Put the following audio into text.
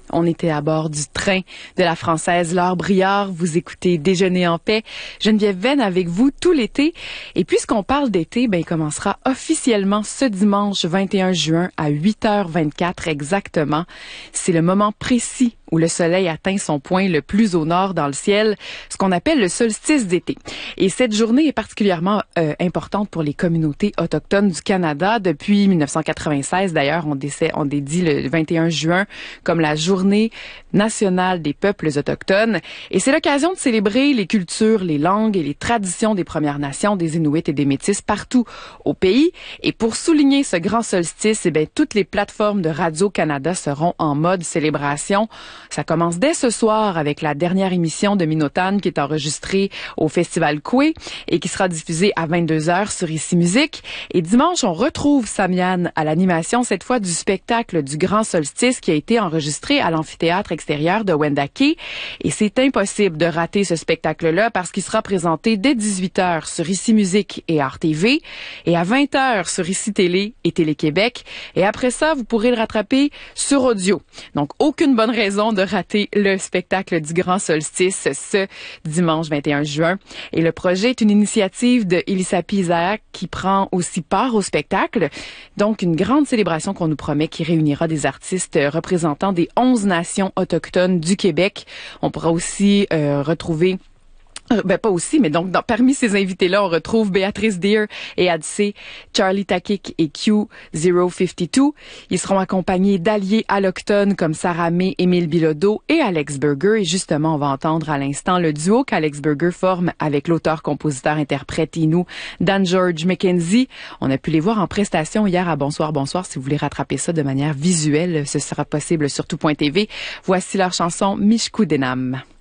On était à bord du train de la Française Laure Briard. Vous écoutez Déjeuner en paix. Geneviève Venn avec vous tout l'été. Et puisqu'on parle d'été, il commencera officiellement ce dimanche 21 juin à 8h24 exactement. C'est le moment précis où le soleil atteint son point le plus au nord dans le ciel, ce qu'on appelle le solstice d'été. Et cette journée est particulièrement importante pour les communautés autochtones du Canada. Depuis 1996, d'ailleurs, on dédie le 21 juin comme la journée nationale des peuples autochtones. Et c'est l'occasion de célébrer les cultures, les langues et les traditions des Premières Nations, des Inuits et des Métis partout au pays. Et pour souligner ce grand solstice, toutes les plateformes de Radio-Canada seront en mode célébration. Ça commence dès ce soir avec la dernière émission de Minotan qui est enregistrée au Festival Coué et qui sera diffusée à 22h sur Ici Musique. Et dimanche, on retrouve Samian à l'animation, cette fois du spectacle du Grand Solstice qui a été enregistré à l'amphithéâtre extérieur de Wendake. Et c'est impossible de rater ce spectacle-là parce qu'il sera présenté dès 18h sur Ici Musique et Art TV et à 20h sur Ici Télé et Télé-Québec. Et après ça, vous pourrez le rattraper sur audio. Donc, aucune bonne raison de rater le spectacle du Grand Solstice ce dimanche 21 juin. Et le projet est une initiative de Elisapi Isaac qui prend aussi part au spectacle. Donc, une grande célébration qu'on nous promet qui réunira des artistes représentant des 11 nations autochtones du Québec. On pourra aussi retrouver pas aussi, mais donc parmi ces invités-là, on retrouve Béatrice Deer et Adcé, Charlie Takik et Q052. Ils seront accompagnés d'alliés allochtones comme Sarah May, Émile Bilodeau et Alex Burger. Et justement, on va entendre à l'instant le duo qu'Alex Burger forme avec l'auteur-compositeur-interprète Inou Dan George McKenzie. On a pu les voir en prestation hier à Bonsoir, Bonsoir. Si vous voulez rattraper ça de manière visuelle, ce sera possible sur tout.tv. Voici leur chanson Mishku Denam.